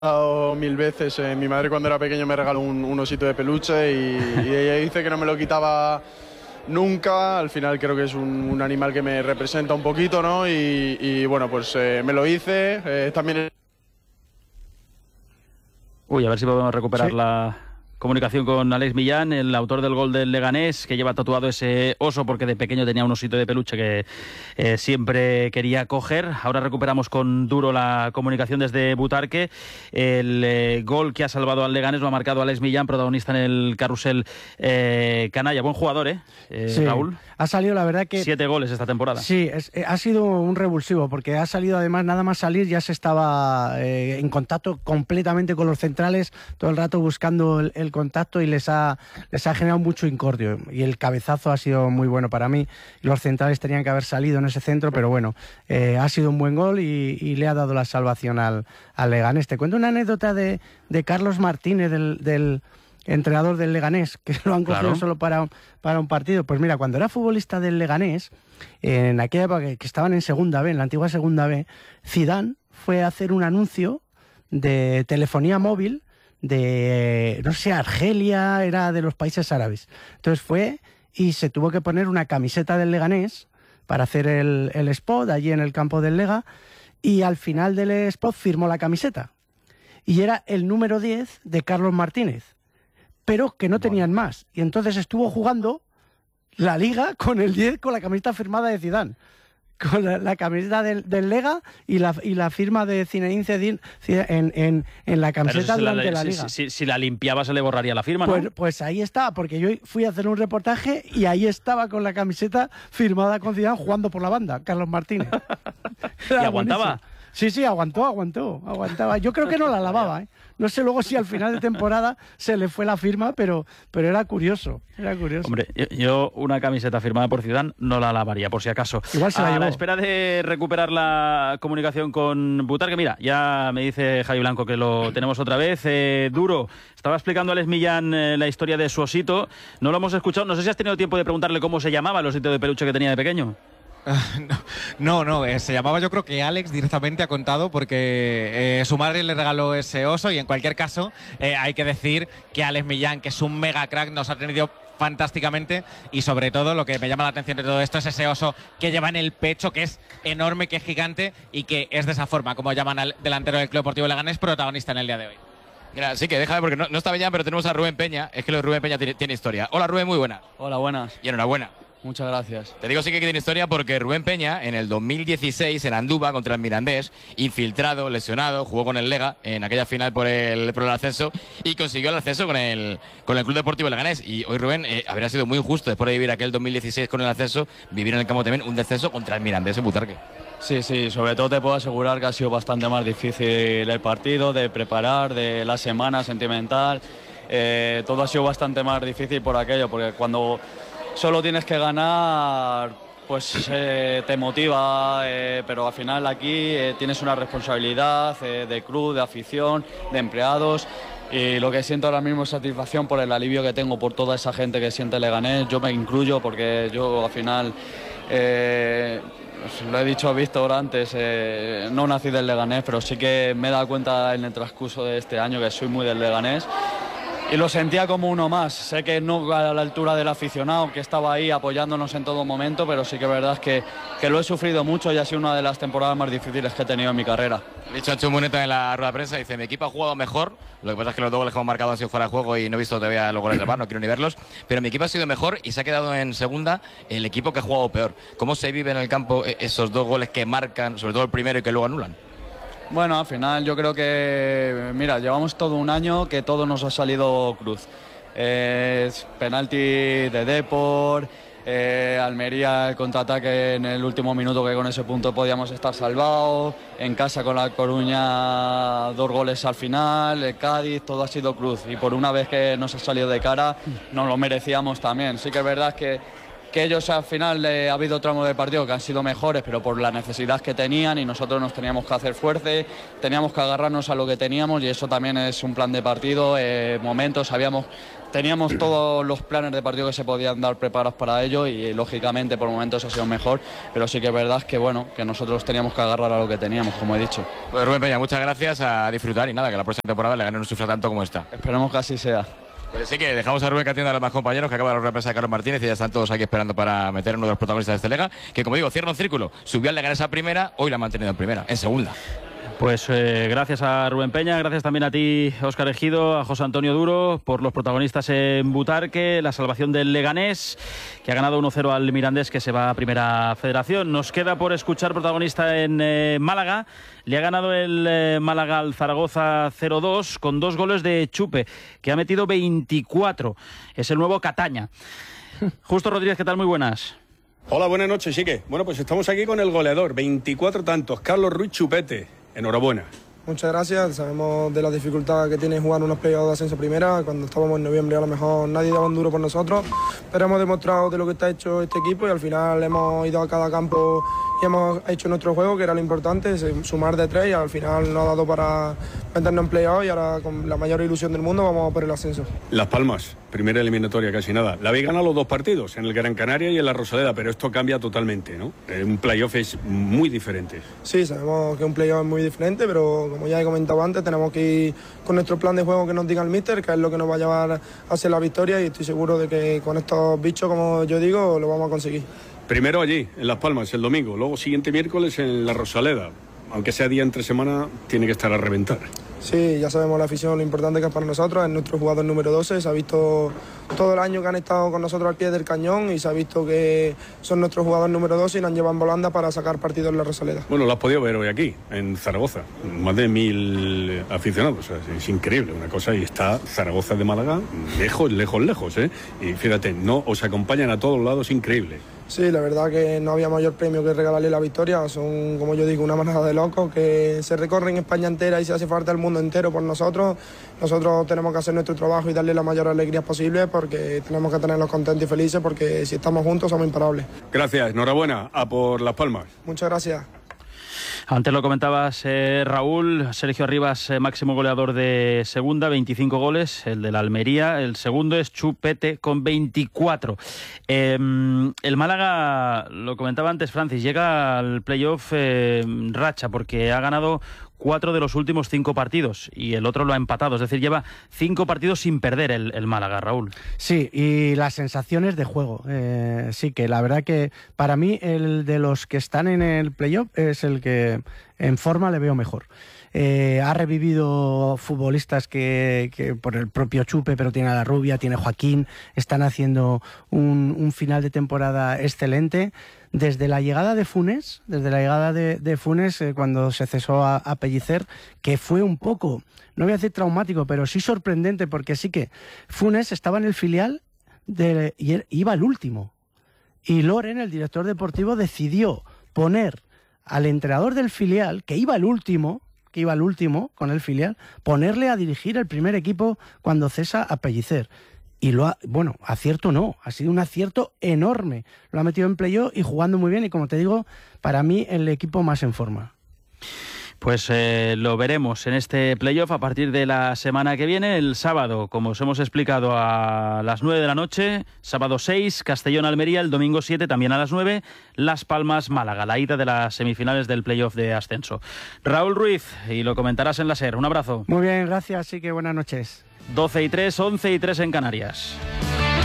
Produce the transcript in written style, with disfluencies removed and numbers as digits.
Mil veces. Mi madre cuando era pequeño me regaló un osito de peluche y ella dice que no me lo quitaba nunca. Al final creo que es un animal que me representa un poquito, ¿no? Y bueno, pues me lo hice. También... Uy, a ver si podemos recuperar la comunicación con Alex Millán, el autor del gol del Leganés, que lleva tatuado ese oso porque de pequeño tenía un osito de peluche que siempre quería coger. Ahora recuperamos con Duro la comunicación desde Butarque. El gol que ha salvado al Leganés lo ha marcado Alex Millán, protagonista en el carrusel canalla. Buen jugador, sí, Raúl. Ha salido, la verdad que... 7 goles esta temporada. Sí, ha sido un revulsivo, porque ha salido además, nada más salir, ya se estaba en contacto completamente con los centrales, todo el rato buscando el contacto y les ha generado mucho incordio. Y el cabezazo ha sido muy bueno para mí. Los centrales tenían que haber salido en ese centro, pero bueno, ha sido un buen gol y le ha dado la salvación al Leganés. Te cuento una anécdota de Carlos Martínez, del entrenador del Leganés, que lo han cogido solo para un partido. Pues mira, cuando era futbolista del Leganés, en aquella época que estaban en Segunda B, en la antigua Segunda B, Zidane fue a hacer un anuncio de telefonía móvil de, no sé, Argelia, era de los países árabes. Entonces fue y se tuvo que poner una camiseta del Leganés para hacer el spot allí en el campo del Lega, y al final del spot firmó la camiseta. Y era el número 10 de Carlos Martínez, pero que no tenían más. Y entonces estuvo jugando la Liga con el 10, con la camiseta firmada de Zidane, con la camiseta del Lega y la firma de Zinedine Zidane en la camiseta durante la Liga. Si la limpiaba se le borraría la firma, ¿no? Pues ahí está, porque yo fui a hacer un reportaje y ahí estaba con la camiseta firmada con Zidane jugando por la banda, Carlos Martínez. ¿Y aguantaba? Buenísimo. Sí, aguantaba. Yo creo que no la lavaba, ¿eh? No sé luego si al final de temporada se le fue la firma, pero era curioso. Hombre, yo una camiseta firmada por Zidane no la lavaría, por si acaso. Igual se la llevó. A la espera de recuperar la comunicación con Butarque, mira, ya me dice Javi Blanco que lo tenemos otra vez. Duro, estaba explicando a Alex Millán la historia de su osito. No lo hemos escuchado, no sé si has tenido tiempo de preguntarle cómo se llamaba el osito de peluche que tenía de pequeño. No, se llamaba, yo creo que Alex directamente ha contado, porque su madre le regaló ese oso, y en cualquier caso hay que decir que Alex Millán, que es un mega crack, nos ha tenido fantásticamente, y sobre todo lo que me llama la atención de todo esto es ese oso que lleva en el pecho, que es enorme, que es gigante, y que es de esa forma como llaman al delantero del Club Deportivo Leganés, protagonista en el día de hoy. Mira, sí que déjame, porque no está Millán, pero tenemos a Rubén Peña. Es que lo de Rubén Peña tiene historia. Hola Rubén, muy buenas. Hola, buenas. Y enhorabuena. Muchas gracias. Te digo sí que tiene historia, porque Rubén Peña en el 2016 en Andúba contra el Mirandés, infiltrado, lesionado, jugó con el Lega en aquella final por el ascenso y consiguió el ascenso con el Club Deportivo Leganés. Y hoy Rubén habría sido muy injusto, después de vivir aquel 2016 con el ascenso, vivir en el campo también un descenso contra el Mirandés en Butarque. Sí, sobre todo te puedo asegurar que ha sido bastante más difícil el partido, de preparar, de la semana sentimental. Todo ha sido bastante más difícil por aquello, porque cuando solo tienes que ganar, pues te motiva, pero al final aquí tienes una responsabilidad de club, de afición, de empleados, y lo que siento ahora mismo es satisfacción por el alivio que tengo por toda esa gente que siente Leganés. Yo me incluyo, porque yo al final, lo he dicho a Víctor antes, no nací del Leganés, pero sí que me he dado cuenta en el transcurso de este año que soy muy del Leganés. Y lo sentía como uno más. Sé que no a la altura del aficionado, que estaba ahí apoyándonos en todo momento, pero sí que es verdad que lo he sufrido mucho y ha sido una de las temporadas más difíciles que he tenido en mi carrera. De hecho, Nacho Muneta en la rueda de prensa dice: mi equipo ha jugado mejor, lo que pasa es que los dos goles que hemos marcado han sido fuera de juego y no he visto todavía los goles del VAR, no quiero ni verlos, pero mi equipo ha sido mejor y se ha quedado en segunda el equipo que ha jugado peor. ¿Cómo se vive en el campo esos dos goles que marcan, sobre todo el primero, y que luego anulan? Bueno, al final yo creo que, mira, llevamos todo un año que todo nos ha salido cruz. Penalti de Depor, Almería el contraataque en el último minuto, que con ese punto podíamos estar salvados, en casa con La Coruña 2 goles al final, Cádiz, todo ha sido cruz, y por una vez que nos ha salido de cara nos lo merecíamos también. Sí que es verdad que que ellos al final ha habido tramos de partido que han sido mejores, pero por la necesidad que tenían, y nosotros nos teníamos que hacer fuerte, teníamos que agarrarnos a lo que teníamos, y eso también es un plan de partido, momentos, teníamos todos los planes de partido que se podían dar preparados para ello, y lógicamente por momentos ha sido mejor, pero sí que es verdad que bueno, que nosotros teníamos que agarrar a lo que teníamos, como he dicho. Pues Rubén Peña, muchas gracias, a disfrutar y nada, que la próxima temporada le gane no sufra tanto como está. Esperemos que así sea. Pues sí, que dejamos a Rubén que atienda a los demás compañeros, que acaba de la rueda de prensa de Carlos Martínez, y ya están todos aquí esperando para meter a uno de los protagonistas de este Lega, que como digo, cierra un círculo, subió al Leganés a primera, hoy la ha mantenido en primera, en segunda. Pues gracias a Rubén Peña, gracias también a ti, Óscar Ejido, a José Antonio Duro, por los protagonistas en Butarque, la salvación del Leganés, que ha ganado 1-0 al Mirandés, que se va a Primera Federación. Nos queda por escuchar protagonista en Málaga. Le ha ganado el Málaga al Zaragoza 0-2 con 2 goles de Chupe, que ha metido 24. Es el nuevo Cataña. Justo Rodríguez, ¿qué tal? Muy buenas. Hola, buenas noches, Sique. Bueno, pues estamos aquí con el goleador, 24 tantos, Carlos Ruiz Chupete. Enhorabuena. Muchas gracias, sabemos de la dificultad que tiene jugar unos playoffs de ascenso primera. Cuando estábamos en noviembre a lo mejor nadie daba un duro por nosotros, pero hemos demostrado de lo que está hecho este equipo, y al final hemos ido a cada campo y hemos hecho nuestro juego, que era lo importante, sumar de 3, y al final nos ha dado para meternos en playoffs, y ahora con la mayor ilusión del mundo vamos por el ascenso. Las Palmas, primera eliminatoria, casi nada. La habéis ganado los 2 partidos, en el Gran Canaria y en la Rosaleda, pero esto cambia totalmente, ¿no? Un playoff es muy diferente. Sí, sabemos que un playoff es muy diferente, pero como ya he comentado antes, tenemos que ir con nuestro plan de juego que nos diga el míster, que es lo que nos va a llevar a hacer la victoria, y estoy seguro de que con estos bichos, como yo digo, lo vamos a conseguir. Primero allí, en Las Palmas, el domingo, luego siguiente miércoles en la Rosaleda. Aunque sea día entre semana, tiene que estar a reventar. Sí, ya sabemos la afición, lo importante que es para nosotros, es nuestro jugador número 12, se ha visto todo el año que han estado con nosotros al pie del cañón, y se ha visto que son nuestro jugador número 12 y nos llevan volando para sacar partido en la Rosaleda. Bueno, lo has podido ver hoy aquí, en Zaragoza, más de 1000 aficionados, o sea, es increíble una cosa, y está Zaragoza de Málaga lejos, y fíjate, no os acompañan a todos lados, increíble. Sí, la verdad que no había mayor premio que regalarle la victoria. Son, como yo digo, una manada de locos que se recorren España entera, y si hace falta el mundo entero por nosotros. Nosotros tenemos que hacer nuestro trabajo y darle la mayor alegría posible, porque tenemos que tenerlos contentos y felices, porque si estamos juntos somos imparables. Gracias, enhorabuena, a por Las Palmas. Muchas gracias. Antes lo comentabas, Raúl, Sergio Arribas, máximo goleador de segunda, 25 goles, el de la Almería. El segundo es Chupete con 24. El Málaga, lo comentaba antes Francis, llega al playoff racha, porque ha ganado 4 de los últimos 5 partidos y el otro lo ha empatado, es decir, lleva 5 partidos sin perder el Málaga, Raúl. Sí, y las sensaciones de juego, sí, que la verdad que para mí el de los que están en el playoff es el que en forma le veo mejor. Ha revivido futbolistas que por el propio Chupe, pero tiene a La Rubia, tiene Joaquín, están haciendo un final de temporada excelente. Desde la llegada de Funes, cuando se cesó a Pellicer, que fue un poco, no voy a decir traumático, pero sí sorprendente, porque sí que Funes estaba en el filial y iba al último. Y Loren, el director deportivo, decidió poner al entrenador del filial, que iba al último con el filial, ponerle a dirigir el primer equipo cuando cesa a Pellicer. Y acierto no, ha sido un acierto enorme. Lo ha metido en playoff y jugando muy bien, y como te digo, para mí el equipo más en forma. Pues lo veremos en este playoff a partir de la semana que viene. El sábado, como os hemos explicado, a las 9 de la noche, sábado 6, Castellón-Almería, el domingo 7, también a las 9, Las Palmas-Málaga, la ida de las semifinales del playoff de ascenso. Raúl Ruiz, y lo comentarás en la SER. Un abrazo. Muy bien, gracias, sí que buenas noches. 12:03, 11:03 en Canarias.